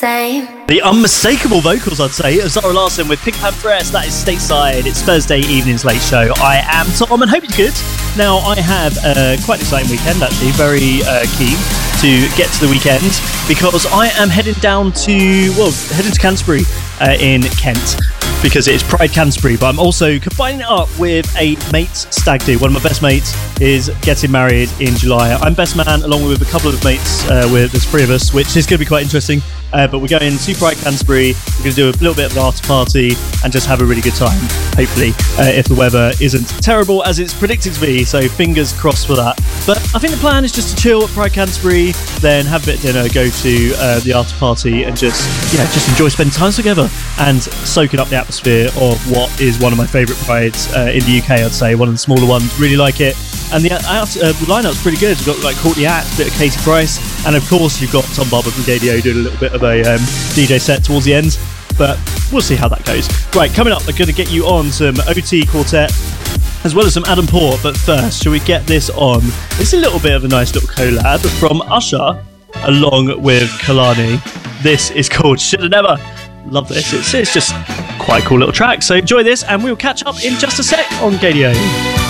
same. The unmistakable vocals, I'd say, of Zara Larsson with Pink Pantheress. That is Stateside. It's Thursday evening's late show. I am Tom and hope you're good. Now, I have quite an exciting weekend, actually. Very keen to get to the weekend because I am heading to Canterbury in Kent because it is Pride Canterbury, but I'm also combining it up with a mate's stag do. One of my best mates is getting married in July. I'm best man along with a couple of mates, there's three of us, which is going to be quite interesting. But we're going to Pride Canterbury. We're going to do a little bit of an after party and just have a really good time, hopefully, if the weather isn't terrible as it's predicted to be. So fingers crossed for that. But I think the plan is just to chill at Pride Canterbury, then have a bit of dinner, go to the after party and just enjoy spending time together and soaking up the atmosphere of what is one of my favourite prides in the UK, I'd say. One of the smaller ones. Really like it. And the lineup's pretty good. We've got like Courtney Act, a bit of Katie Price, and of course you've got Tom Barber from Gadio doing a little bit of a DJ set towards the end. But we'll see how that goes. Right, coming up, I'm going to get you on some OT Quartet as well as some Adam Port. But first, shall we get this on? It's a little bit of a nice little collab from Usher along with Kalani. This is called Shoulda Never. Love this. It's just quite a cool little track. So enjoy this, and we'll catch up in just a sec on Gadio.